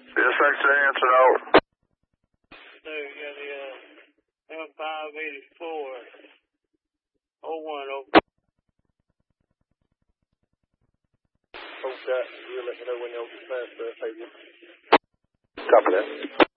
Yes, extra answer out. So you got the M584 01 over. Okay, you'll let me know when y'all get past that, maybe. Copy that.